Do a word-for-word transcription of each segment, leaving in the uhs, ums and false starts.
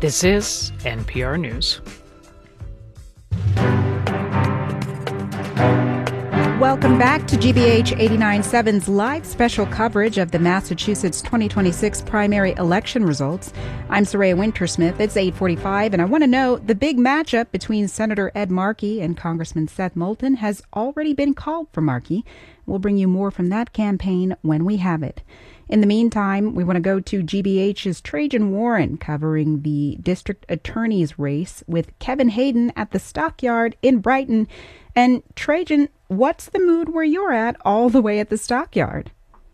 This is N P R News. Welcome back to G B H eighty-nine point seven's live special coverage of the Massachusetts twenty twenty-six primary election results. I'm Soraya Wintersmith. It's eight forty-five, and I want to know the big matchup between Senator Ed Markey and Congressman Seth Moulton has already been called for Markey. We'll bring you more from that campaign when we have it. In the meantime, we want to go to G B H's Trajan Warren covering the district attorney's race with Kevin Hayden at the Stockyard in Brighton. And Trajan, what's the mood where you're at all the way at the Stockyard?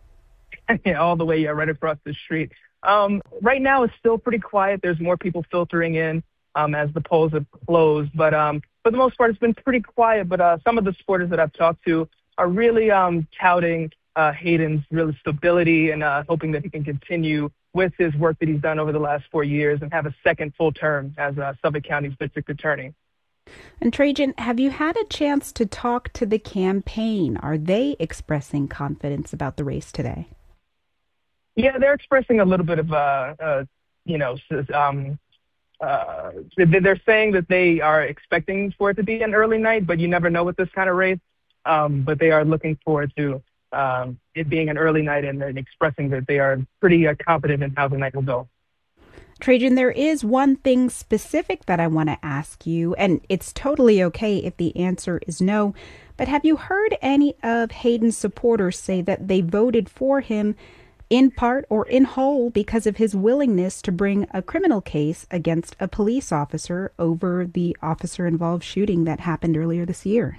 all the way yeah, right across the street. Um, right now, it's still pretty quiet. There's more people filtering in um, as the polls have closed. But um, for the most part, it's been pretty quiet. But uh, some of the supporters that I've talked to are really um, touting uh, Hayden's real stability and uh, hoping that he can continue with his work that he's done over the last four years and have a second full term as uh, Suffolk County's district attorney. And Trajan, have you had a chance to talk to the campaign? Are they expressing confidence about the race today? Yeah, they're expressing a little bit of, uh, uh, you know, um, uh, they're saying that they are expecting for it to be an early night, but you never know with this kind of race. Um, but they are looking forward to um, it being an early night and, and expressing that they are pretty uh, confident in how the night will go. Trajan, there is one thing specific that I want to ask you, and it's totally okay if the answer is no, but have you heard any of Hayden's supporters say that they voted for him in part or in whole because of his willingness to bring a criminal case against a police officer over the officer-involved shooting that happened earlier this year?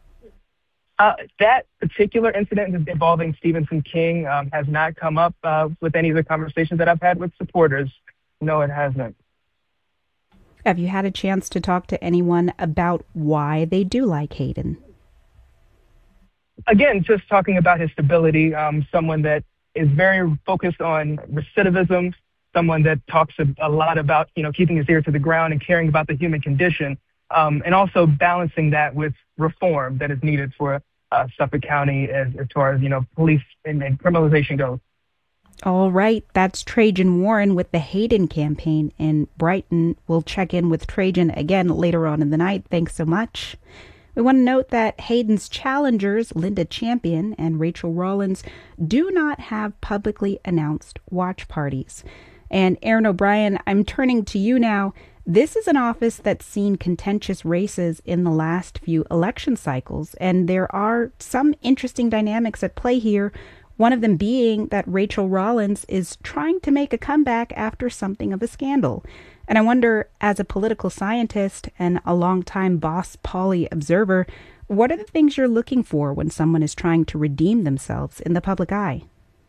Uh, that particular incident involving Stephenson King um, has not come up uh, with any of the conversations that I've had with supporters. No, it hasn't. Have you had a chance to talk to anyone about why they do like Hayden? Again, just talking about his stability, um, someone that is very focused on recidivism, someone that talks a, a lot about, you know, keeping his ear to the ground and caring about the human condition, um, and also balancing that with reform that is needed for uh, Suffolk County as, as far as, you know, police and, and criminalization goes. All right, that's Trajan Warren with the Hayden campaign in Brighton. We'll check in with Trajan again later on in the night. Thanks so much. We want to note that Hayden's challengers, Linda Champion and Rachel Rollins, do not have publicly announced watch parties. And Aaron O'Brien, I'm turning to you now. This is an office that's seen contentious races in the last few election cycles, and there are some interesting dynamics at play here. One of them being that Rachel Rollins is trying to make a comeback after something of a scandal. And I wonder, as a political scientist and a longtime Boss Polly observer, what are the things you're looking for when someone is trying to redeem themselves in the public eye?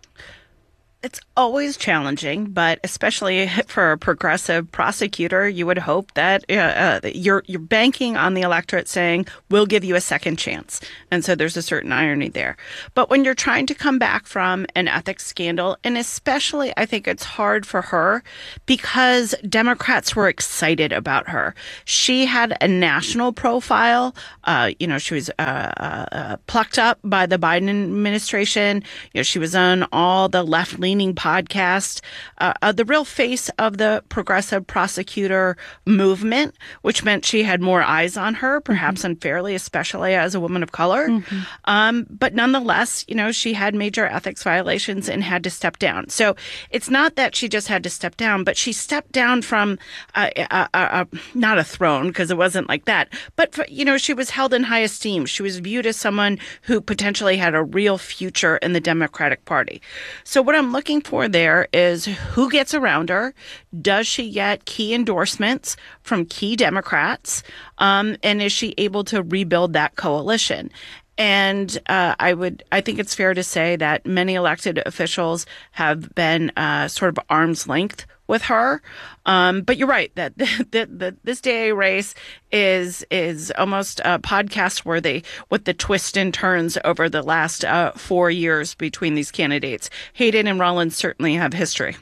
It's always challenging, but especially for a progressive prosecutor, you would hope that uh, uh, you're you're banking on the electorate saying, we'll give you a second chance. And so there's a certain irony there. But when you're trying to come back from an ethics scandal, and especially I think it's hard for her because Democrats were excited about her. She had a national profile. Uh, you know, she was uh, uh, plucked up by the Biden administration. You know, she was on all the left-leaning podcast, uh, uh, the real face of the progressive prosecutor movement, which meant she had more eyes on her, perhaps mm-hmm. unfairly, especially as a woman of color. Mm-hmm. Um, but nonetheless, you know, she had major ethics violations and had to step down. So it's not that she just had to step down, but she stepped down from uh, uh, uh, not a throne, because it wasn't like that, but, for, you know, she was held in high esteem. She was viewed as someone who potentially had a real future in the Democratic Party. So what I'm looking looking for there is who gets around her. Does she get key endorsements from key Democrats? Um, and is she able to rebuild that coalition? And uh, I would, I think it's fair to say that many elected officials have been uh, sort of arm's length with her. Um, but you're right that the, the, the, this D A race is is almost uh, podcast worthy with the twists and turns over the last uh, four years between these candidates. Hayden and Rollins certainly have history.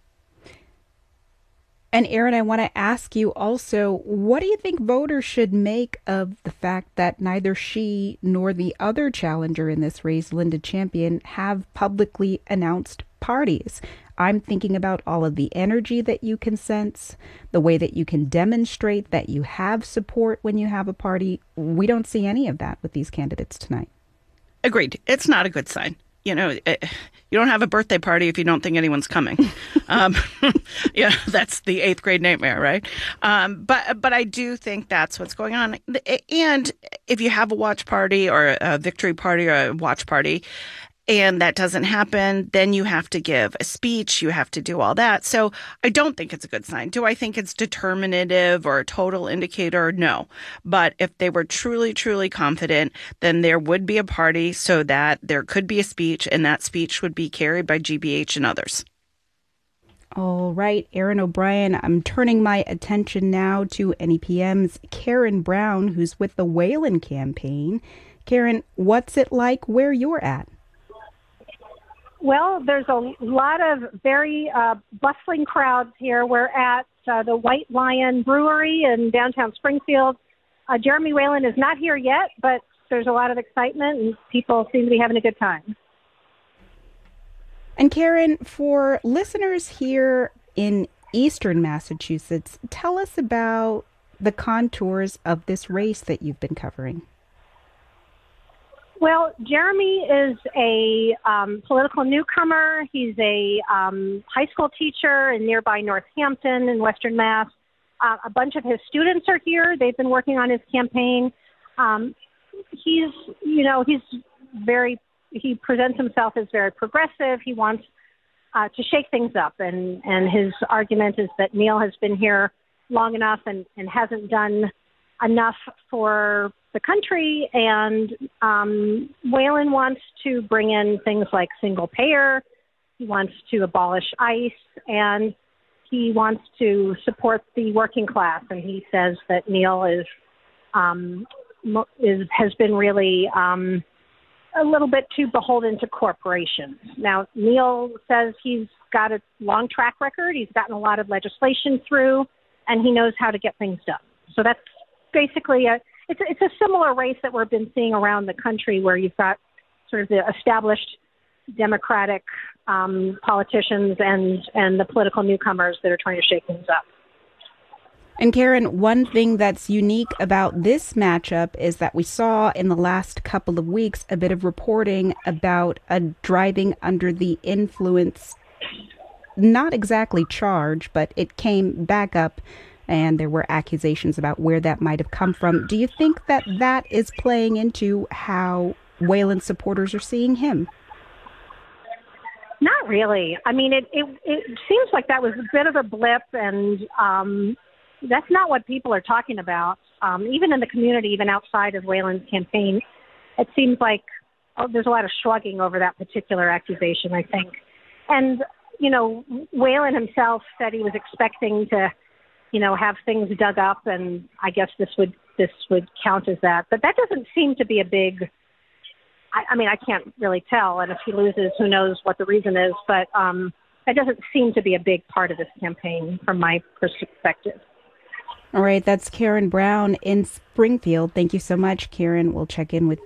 And Aaron, I want to ask you also, what do you think voters should make of the fact that neither she nor the other challenger in this race, Linda Champion, have publicly announced parties? I'm thinking about all of the energy that you can sense, the way that you can demonstrate that you have support when you have a party. We don't see any of that with these candidates tonight. Agreed. It's not a good sign. You know, it, you don't have a birthday party if you don't think anyone's coming. um, yeah, that's the eighth grade nightmare, right? Um, but but I do think that's what's going on. And if you have a watch party or a victory party or a watch party, and that doesn't happen, then you have to give a speech, you have to do all that. So I don't think it's a good sign. Do I think it's determinative or a total indicator? No. But if they were truly, truly confident, then there would be a party so that there could be a speech, and that speech would be carried by G B H and others. All right, Erin O'Brien, I'm turning my attention now to N E P M's Karen Brown, who's with the Whalen campaign. Karen, what's it like where you're at? Well, there's a lot of very uh, bustling crowds here. We're at uh, the White Lion Brewery in downtown Springfield. Uh, Jeremy Whalen is not here yet, but there's a lot of excitement and people seem to be having a good time. And Karen, for listeners here in Eastern Massachusetts, tell us about the contours of this race that you've been covering. Well, Jeremy is a um, political newcomer. He's a um, high school teacher in nearby Northampton in Western Mass. Uh, a bunch of his students are here. They've been working on his campaign. Um, he's, you know, he's very, he presents himself as very progressive. He wants uh, to shake things up. And, and his argument is that Neil has been here long enough and, and hasn't done enough for the country, and um, Whalen wants to bring in things like single payer. He wants to abolish ICE, and he wants to support the working class. And he says that Neil is um, is has been really um, a little bit too beholden to corporations. Now, Neil says he's got a long track record. He's gotten a lot of legislation through, and he knows how to get things done. So that's basically a It's a, it's a similar race that we've been seeing around the country, where you've got sort of the established Democratic um, politicians and, and the political newcomers that are trying to shake things up. And Karen, one thing that's unique about this matchup is that we saw in the last couple of weeks a bit of reporting about a driving under the influence, not exactly charge, but it came back up. And there were accusations about where that might have come from. Do you think that that is playing into how Whalen supporters are seeing him? Not really. I mean, it, it, it seems like that was a bit of a blip, and um, that's not what people are talking about. Um, even in the community, even outside of Whalen's campaign, it seems like oh, there's a lot of shrugging over that particular accusation, I think. And, you know, Whalen himself said he was expecting to you know, have things dug up, and I guess this would this would count as that. But that doesn't seem to be a big. I, I mean, I can't really tell, and if he loses, who knows what the reason is. But um, that doesn't seem to be a big part of this campaign, from my perspective. All right, that's Karen Brown in Springfield. Thank you so much, Karen. We'll check in with